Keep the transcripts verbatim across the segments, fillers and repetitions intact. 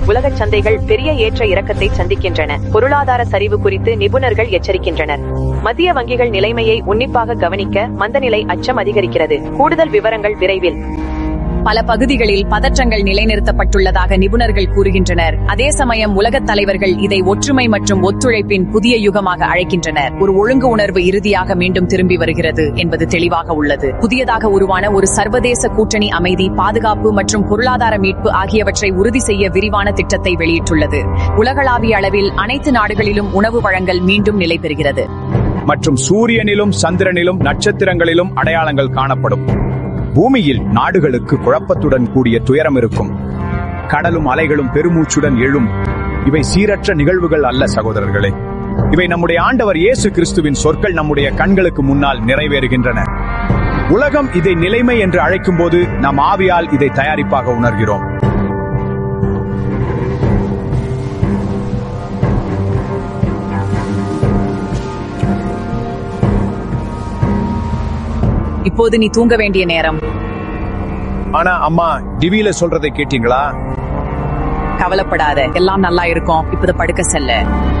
உலகச் சந்தைகள் பெரிய ஏற்ற இறக்கத்தை சந்திக்கின்றன. பொருளாதார சரிவு குறித்து நிபுணர்கள் எச்சரிக்கின்றனர். மத்திய வங்கிகள் நிலைமையை உன்னிப்பாக கவனிக்க மந்தநிலை அச்சம் அதிகரிக்கிறது. கூடுதல் விவரங்கள் விரைவில். பல பகுதிகளில் பதற்றங்கள் நிலைநிறுத்தப்பட்டுள்ளதாக நிபுணர்கள் கூறுகின்றனர். அதே சமயம் உலகத் தலைவர்கள் இதை ஒற்றுமை மற்றும் ஒத்துழைப்பின் புதிய யுகமாக அழைக்கின்றனர். ஒரு ஒழுங்கு உணர்வு இறுதியாக மீண்டும் திரும்பி வருகிறது என்பது தெளிவாக உள்ளது. புதியதாக உருவான ஒரு சர்வதேச கூட்டணி அமைதி, பாதுகாப்பு மற்றும் பொருளாதார மீட்பு ஆகியவற்றை உறுதி செய்ய விரிவான திட்டத்தை வெளியிட்டுள்ளது. உலகளாவிய அளவில் அனைத்து நாடுகளிலும் உணவு வழங்கல் மீண்டும் நிலை பெறுகிறது. மற்றும் சூரியனிலும் சந்திரனிலும் நட்சத்திரங்களிலும் அடையாளங்கள் காணப்படும். பூமியில் நாடுகளுக்கு குழப்பத்துடன் கூடிய துயரம் இருக்கும். கடலும் அலைகளும் பெருமூச்சுடன் எழும். இவை சீரற்ற நிகழ்வுகள் அல்ல சகோதரர்களே. இவை நம்முடைய ஆண்டவர் இயேசு கிறிஸ்துவின் சொற்கள் நம்முடைய கண்களுக்கு முன்னால் நிறைவேறுகின்றன. உலகம் இதை நிலைமை என்று அழைக்கும் போது நம் ஆவியால் இதை தயாரிப்பாக உணர்கிறோம். இப்போது நீ தூங்க வேண்டிய நேரம். ஆனா அம்மா, டிவியில சொல்றதை கேட்டீங்களா? கவலைப்படாத, எல்லாம் நல்லா இருக்கும். இப்போது படுக்க செல்ல.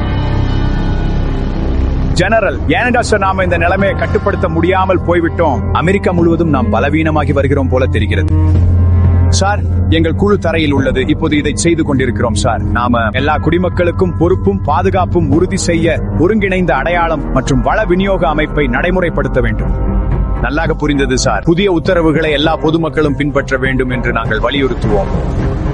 ஜெனரல், ஏனென்றா சார் நாம இந்த நிலைமையை கட்டுப்படுத்த முடியாமல் போய்விட்டோம். அமெரிக்கா முழுவதும் நாம் பலவீனமாகி வருகிறோம் போல தெரிகிறது. சார், எங்கள் குழு தரையில் உள்ளது. இப்போது இதை செய்து கொண்டிருக்கிறோம் சார். நாம எல்லா குடிமக்களுக்கும் பொறுப்பும் பாதுகாப்பும் உறுதி செய்ய ஒருங்கிணைந்த அடையாளம் மற்றும் வள விநியோக அமைப்பை நடைமுறைப்படுத்த வேண்டும். நல்லாக புரிந்தது சார். புதிய உத்தரவுகளை எல்லா பொதுமக்களும் பின்பற்ற வேண்டும் என்று நாங்கள் வலியுறுத்துவோம்.